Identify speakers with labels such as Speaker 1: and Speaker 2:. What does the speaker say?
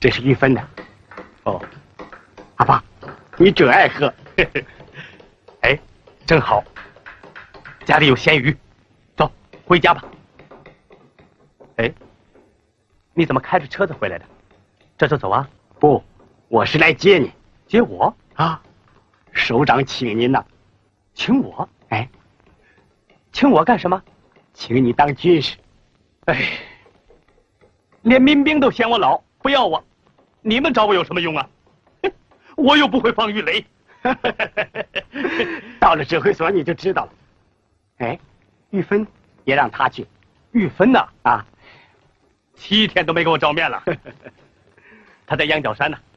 Speaker 1: 这是玉芬的。
Speaker 2: 哦，
Speaker 1: 阿爸，你准爱喝。
Speaker 2: 哎，正好，家里有咸鱼，走，回家吧。哎，你怎么开着车子回来的？这就走啊？
Speaker 1: 不，我是来接你。
Speaker 2: 接我
Speaker 1: 啊？首长请您呐。
Speaker 2: 请我？
Speaker 1: 哎，
Speaker 2: 请我干什么？
Speaker 1: 请你当军师。
Speaker 2: 哎，连民兵都嫌我老，不要我，你们找我有什么用啊？我又不会放鱼雷。
Speaker 1: 到了指挥所你就知道了。哎，玉芬也让他去。
Speaker 2: 玉芬呐，
Speaker 1: 啊，
Speaker 2: 7天都没给我照面了。他在羊角山呢。